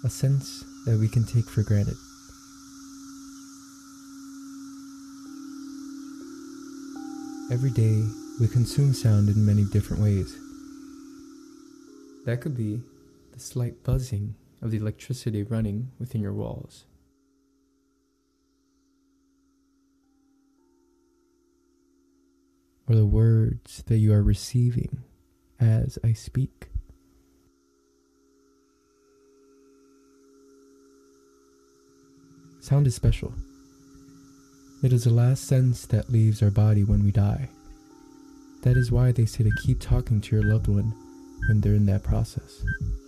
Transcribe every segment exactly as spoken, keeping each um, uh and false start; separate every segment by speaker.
Speaker 1: a sense that we can take for granted. Every day, we consume sound in many different ways. That could be the slight buzzing of the electricity running within your walls. Or the words that you are receiving as I speak. Sound is special. It is the last sense that leaves our body when we die. That is why they say to keep talking to your loved one when they're in that process.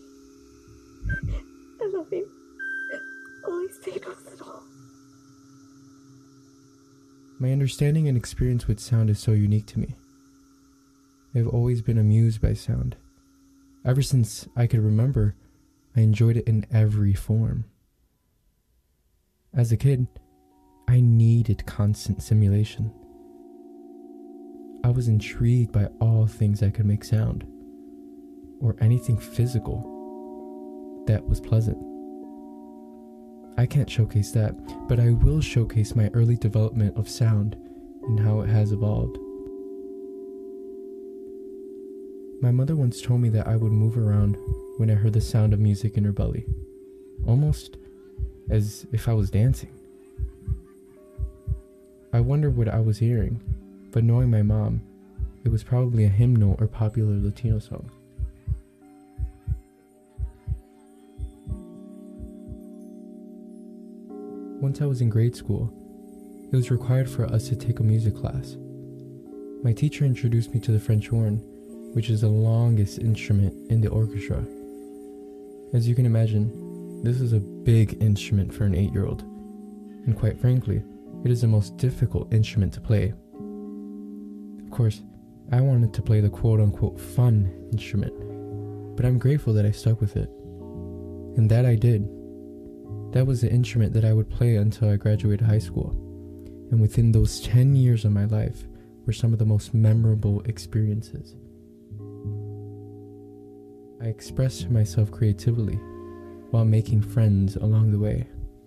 Speaker 2: I love you. All I say knows it all.
Speaker 1: My understanding and experience with sound is so unique to me. I've always been amused by sound. Ever since I could remember, I enjoyed it in every form. As a kid, I needed constant stimulation. I was intrigued by all things that could make sound, or anything physical that was pleasant. I can't showcase that, but I will showcase my early development of sound and how it has evolved. My mother once told me that I would move around when I heard the sound of music in her belly, almost as if I was dancing. I wondered what I was hearing, but knowing my mom, it was probably a hymnal or popular Latino song. Once I was in grade school, it was required for us to take a music class. My teacher introduced me to the French horn, which is the longest instrument in the orchestra. As you can imagine, this is a big instrument for an eight-year-old, and quite frankly, it is the most difficult instrument to play. Of course, I wanted to play the quote-unquote fun instrument, but I'm grateful that I stuck with it. And that I did. That was the instrument that I would play until I graduated high school. And within those ten years of my life were some of the most memorable experiences. I expressed myself creatively while making friends along the way.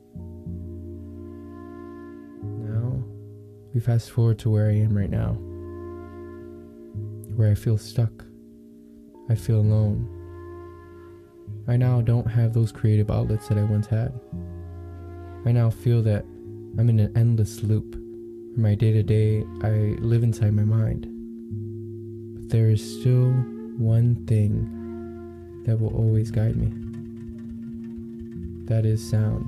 Speaker 1: Now, we fast forward to where I am right now, where I feel stuck. I feel alone. I now don't have those creative outlets that I once had. I now feel that I'm in an endless loop where my day-to-day I live inside my mind. But there is still one thing that will always guide me. That is sound.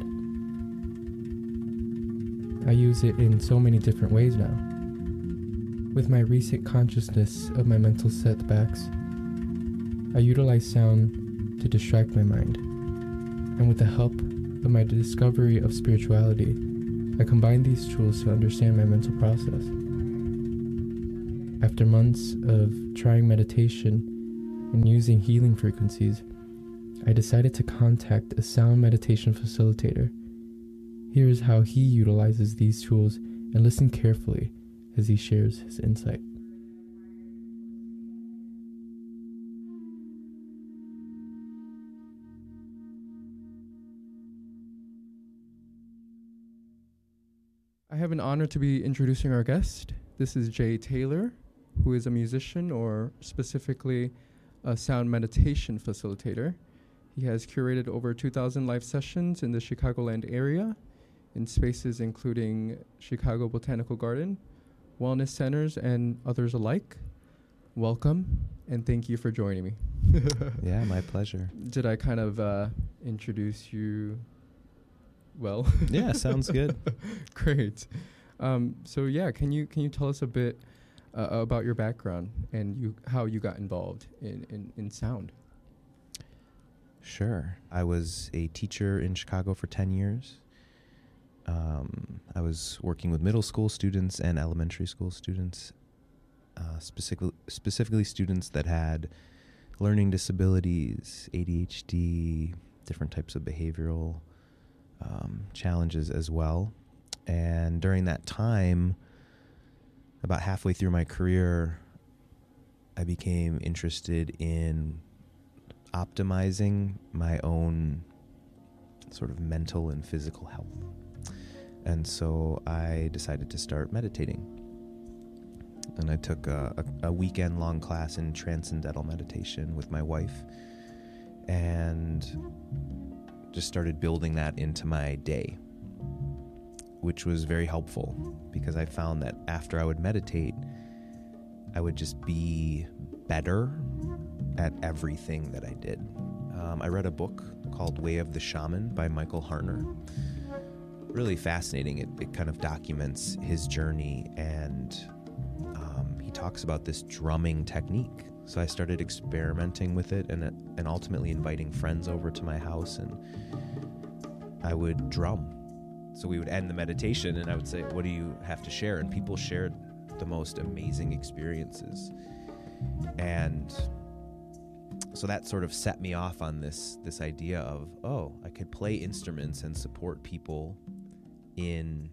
Speaker 1: I use it in so many different ways now. With my recent consciousness of my mental setbacks, I utilize sound to distract my mind. And with the help of my discovery of spirituality, I combine these tools to understand my mental process. After months of trying meditation and using healing frequencies, I decided to contact a sound meditation facilitator. Here is how he utilizes these tools, and listen carefully as he shares his insight. I have an honor to be introducing our guest. This is Jay Taylor, who is a musician, or specifically a sound meditation facilitator. He has curated over two thousand live sessions in the Chicagoland area, in spaces including Chicago Botanical Garden, wellness centers, and others alike. Welcome, and thank you for joining me.
Speaker 3: Yeah, my pleasure.
Speaker 1: Did I kind of uh, introduce you well?
Speaker 3: Yeah, sounds good.
Speaker 1: Great. Um, so yeah, can you can you tell us a bit uh, about your background and you how you got involved in, in, in sound?
Speaker 3: Sure. I was a teacher in Chicago for ten years. Um, I was working with middle school students and elementary school students, uh, specifically, specifically students that had learning disabilities, A D H D, different types of behavioral um, challenges as well. And during that time, about halfway through my career, I became interested in optimizing my own sort of mental and physical health. And so I decided to start meditating. And I took a, a, a weekend-long class in transcendental meditation with my wife and just started building that into my day, which was very helpful because I found that after I would meditate, I would just be better at everything that I did. Um, I read a book called Way of the Shaman by Michael Hartner. Really fascinating. It, it kind of documents his journey, and um, he talks about this drumming technique. So I started experimenting with it and, and ultimately inviting friends over to my house, and I would drum. So we would end the meditation and I would say, what do you have to share? And people shared the most amazing experiences. And so that sort of set me off on this this idea of, oh, I could play instruments and support people in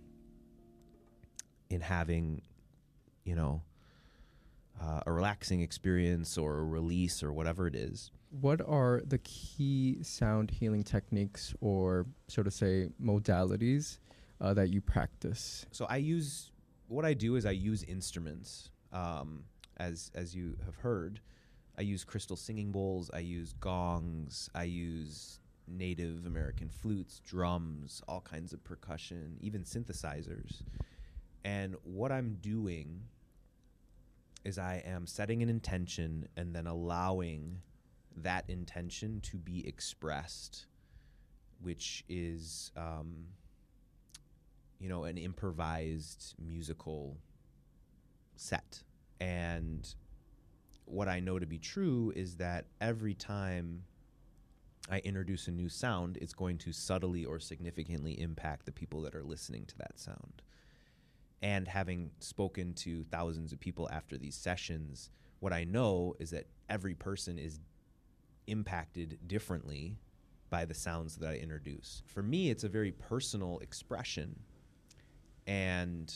Speaker 3: in having, you know, uh, a relaxing experience or a release or whatever it is.
Speaker 1: What are the key sound healing techniques, or so to say modalities, uh, that you practice?
Speaker 3: So I use, what I do is I use instruments. Um, as as you have heard, I use crystal singing bowls, I use gongs, I use Native American flutes, drums, all kinds of percussion, even synthesizers. And what I'm doing is I am setting an intention and then allowing that intention to be expressed, which is, um, you know, an improvised musical set. And what I know to be true is that every time I introduce a new sound, it's going to subtly or significantly impact the people that are listening to that sound. And having spoken to thousands of people after these sessions, what I know is that every person is impacted differently by the sounds that I introduce. For me, it's a very personal expression, and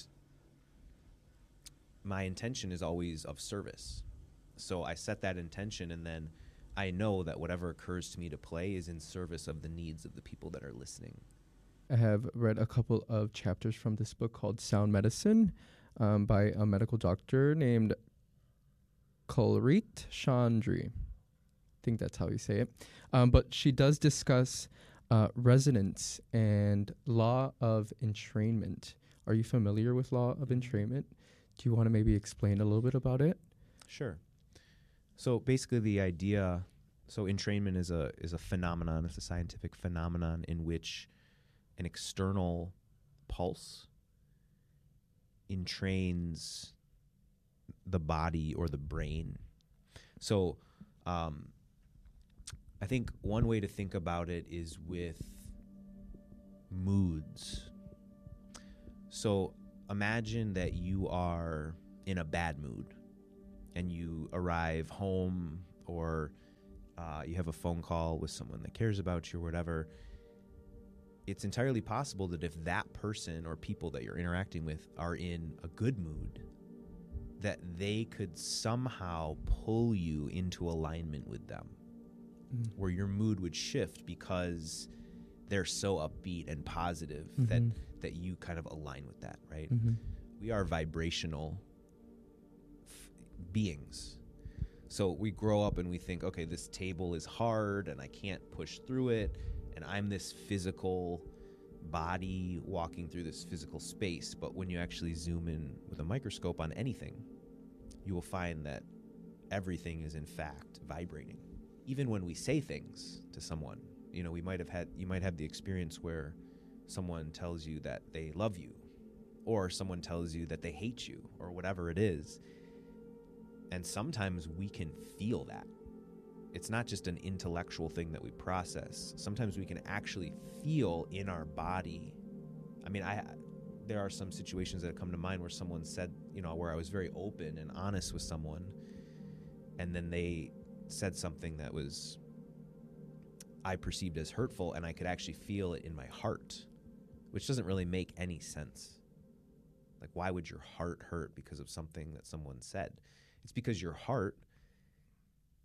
Speaker 3: my intention is always of service. So I set that intention, and then I know that whatever occurs to me to play is in service of the needs of the people that are listening.
Speaker 1: I have read a couple of chapters from this book called Sound Medicine, um, by a medical doctor named Kulrit Chandri. I think that's how you say it. Um, but she does discuss uh, resonance and law of entrainment. Are you familiar with law of entrainment? Do you want to maybe explain a little bit about it?
Speaker 3: Sure. So basically the idea, so entrainment is a is a phenomenon, it's a scientific phenomenon in which an external pulse entrains the body or the brain. So um, I think one way to think about it is with moods. So imagine that you are in a bad mood and you arrive home, or uh, you have a phone call with someone that cares about you or whatever. It's entirely possible that if that person or people that you're interacting with are in a good mood, that they could somehow pull you into alignment with them, mm. where your mood would shift because they're so upbeat and positive, mm-hmm. that that you kind of align with that, right? Mm-hmm. We are vibrational f- beings. So we grow up and we think, okay, this table is hard and I can't push through it, and I'm this physical body walking through this physical space. But when you actually zoom in with a microscope on anything, you will find that everything is in fact vibrating. Even when we say things to someone, you know, we might have had, you might have the experience where someone tells you that they love you, or someone tells you that they hate you, or whatever it is. And sometimes we can feel that. It's not just an intellectual thing that we process. Sometimes we can actually feel in our body. I mean, I there are some situations that come to mind where someone said, you know, where I was very open and honest with someone, and then they said something that was, I perceived as hurtful, and I could actually feel it in my heart, which doesn't really make any sense. Like, why would your heart hurt because of something that someone said? It's because your heart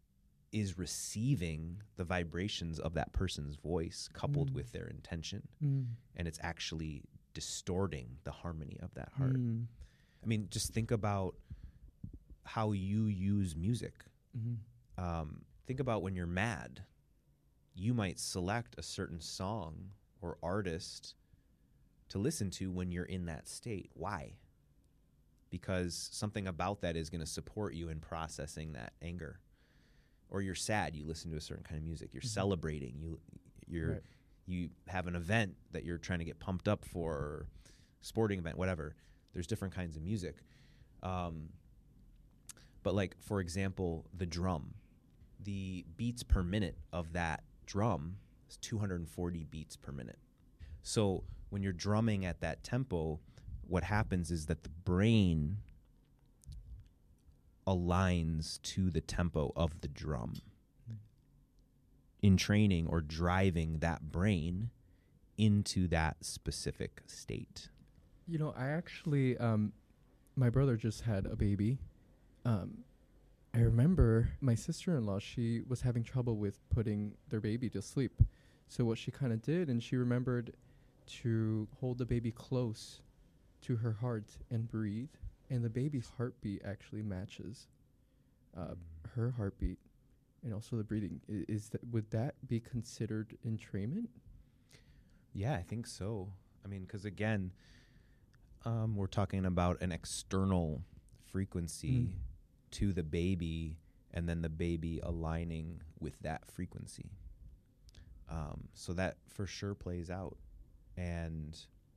Speaker 3: is receiving the vibrations of that person's voice coupled
Speaker 1: Mm.
Speaker 3: with their intention,
Speaker 1: Mm.
Speaker 3: and it's actually distorting the harmony of that heart.
Speaker 1: Mm.
Speaker 3: I mean, just think about how you use music.
Speaker 1: Mhm.
Speaker 3: Um, think about when you're mad, you might select a certain song or artist to listen to when you're in that state. Why? Because something about that is going to support you in processing that anger. Or you're sad, you listen to a certain kind of music. You're
Speaker 1: Mhm.
Speaker 3: celebrating, you you're
Speaker 1: Right.
Speaker 3: you have an event that you're trying to get pumped up for, or sporting event, whatever. There's different kinds of music. Um, but like, for example, the drum, the beats per minute of that drum is two hundred forty beats per minute. So when you're drumming at that tempo, what happens is that the brain aligns to the tempo of the drum. In training or driving that brain into that specific state.
Speaker 1: You know, I actually, um, my brother just had a baby. Um, I remember my sister-in-law, she was having trouble with putting their baby to sleep. So what she kind of did, and she remembered to hold the baby close to her heart and breathe. And the baby's heartbeat actually matches uh, her heartbeat and also the breathing. I- Is that, would that be considered entrainment?
Speaker 3: Yeah, I think so. I mean, because again, um, we're talking about an external frequency
Speaker 1: Mm.
Speaker 3: to the baby, and then the baby aligning with that frequency. Um, so that for sure plays out. And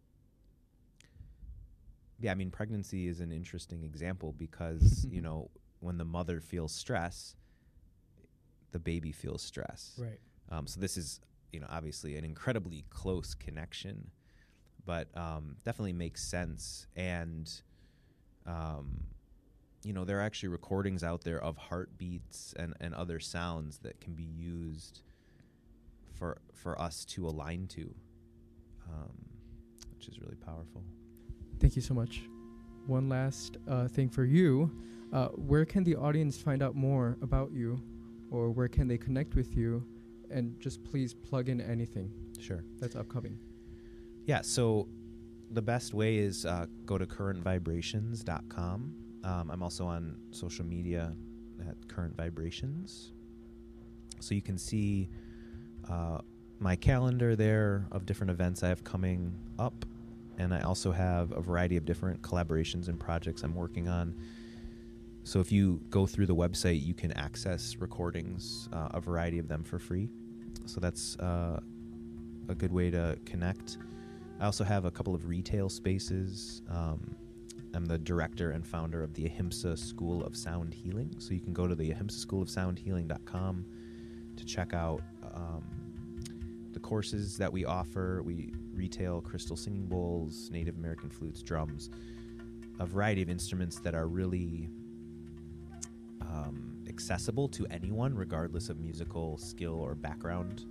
Speaker 3: yeah, I mean, pregnancy is an interesting example because, you know, when the mother feels stress, the baby feels stress.
Speaker 1: Right.
Speaker 3: Um, so this is, you know, obviously an incredibly close connection, but um, definitely makes sense. And, um, you know, there are actually recordings out there of heartbeats and, and other sounds that can be used for for us to align to, um, which is really powerful.
Speaker 1: Thank you so much. One last uh, thing for you. Uh, where can the audience find out more about you, or where can they connect with you? And just please plug in anything
Speaker 3: Sure.
Speaker 1: that's upcoming.
Speaker 3: Yeah, so the best way is uh, go to current vibrations dot com. Um, I'm also on social media at Current Vibrations. So you can see uh, my calendar there of different events I have coming up. And I also have a variety of different collaborations and projects I'm working on. So if you go through the website, you can access recordings, uh, a variety of them for free. So that's uh, a good way to connect. I also have a couple of retail spaces. Um, I'm the director and founder of the Ahimsa School of Sound Healing. So you can go to the ahimsa school of sound healing dot com to check out um, the courses that we offer. We retail crystal singing bowls, Native American flutes, drums, a variety of instruments that are really um, accessible to anyone, regardless of musical skill or background.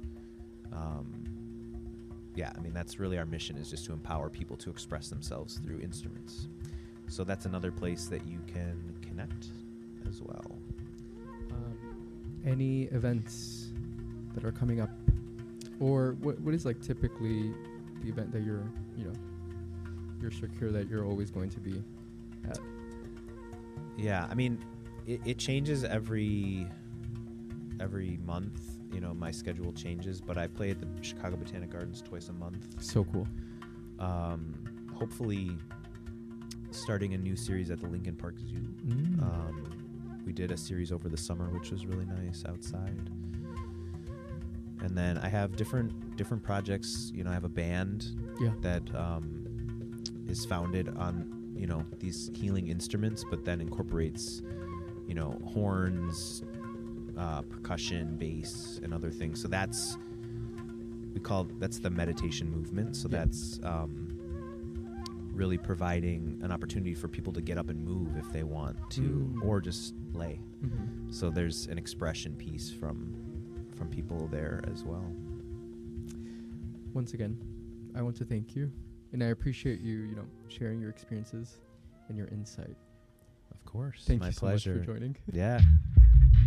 Speaker 3: Um, yeah, I mean, that's really our mission, is just to empower people to express themselves through instruments. So that's another place that you can connect as well.
Speaker 1: Um, any events that are coming up, or what what is like typically the event that you're, you know, you're secure that you're always going to be at?
Speaker 3: Yeah, I mean, it, it changes every every month. You know, my schedule changes, but I play at the Chicago Botanic Gardens twice a month.
Speaker 1: So cool.
Speaker 3: Um, hopefully, starting a new series at the Lincoln Park Zoo.
Speaker 1: Mm.
Speaker 3: Um, we did a series over the summer, which was really nice outside. And then I have different different projects. You know, I have a band
Speaker 1: Yeah.
Speaker 3: that um, is founded on, you know, these healing instruments, but then incorporates, you know, horns, uh, percussion, bass, and other things. So that's, we call, that's the meditation movement. So
Speaker 1: Yeah.
Speaker 3: that's um, really providing an opportunity for people to get up and move if they want to,
Speaker 1: Mm.
Speaker 3: or just lay.
Speaker 1: Mm-hmm.
Speaker 3: So there's an expression piece from from people there as well.
Speaker 1: Once again, I want to thank you, and I appreciate you, you know, sharing your experiences and your insight.
Speaker 3: Of course.
Speaker 1: Thank
Speaker 3: My
Speaker 1: you so
Speaker 3: pleasure.
Speaker 1: much for joining.
Speaker 3: Yeah.